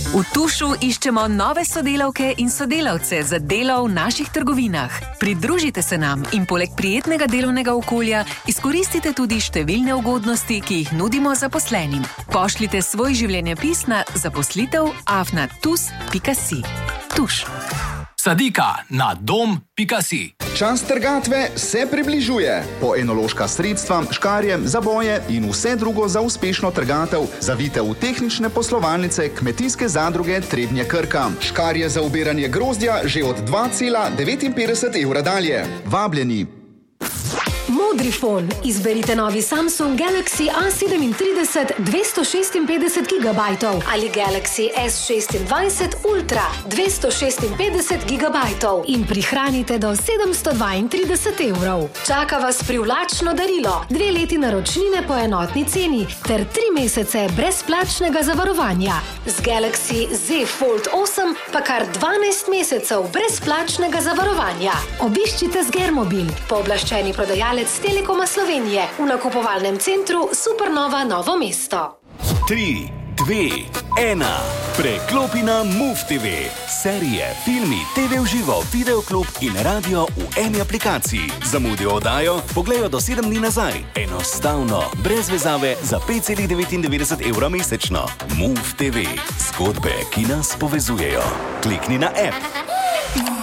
V Tušu iščemo nove sodelavke in sodelavce za delo v naših trgovinah. Pridružite se nam in poleg prijetnega delovnega okolja izkoristite tudi številne ugodnosti, ki jih nudimo zaposlenim. Pošljite svoj življenjepis na zaposlitev@tus.si. Tuš. Sadika na dom.si. Čas trgatve se približuje. Po enološka sredstva, škarje, zaboje in vse drugo za uspešno trgatev zavite v tehnične poslovalnice Kmetijske zadruge Trebnje Krka. Škarje za ubiranje grozdja že od 2,59 evra dalje. Vabljeni. Modrifon. Izberite novi Samsung Galaxy A37 256 GB ali Galaxy S26 Ultra 256 GB in prihranite do 732 evrov. Čaka vas privlačno darilo, 2 leti naročnine po enotni ceni ter 3 mesece brezplačnega zavarovanja. Z Galaxy Z Fold 8 pa kar 12 mesecev brezplačnega zavarovanja. Obiščite Zgermobil, pooblaščeni prodajalec Telekoma Slovenije v nakupovalnem centru Supernova Novo mesto. 3, 2, 1. Preklopi na MOVE TV. Serije, filmi, TV v živo, videoklub in radio v eni aplikaciji. Zamudijo oddajo, pogledajo do 7 dni nazaj. Enostavno, brez vezave za 5,99 evra mesečno. MOVE TV. Zgodbe, ki nas povezujejo. Klikni na app.